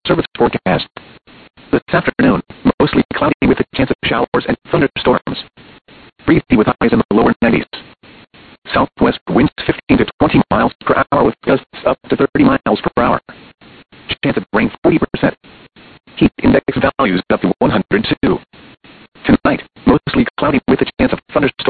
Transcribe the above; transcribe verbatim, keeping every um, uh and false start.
service forecast. This afternoon, mostly cloudy with a chance of showers and thunderstorms. Breezy with highs in the lower nineties. Southwest winds fifteen to twenty miles per hour with gusts up to thirty miles per hour. Chance of rain forty percent. Heat index values up to one hundred two. Tonight, mostly cloudy with a chance of thunderstorms.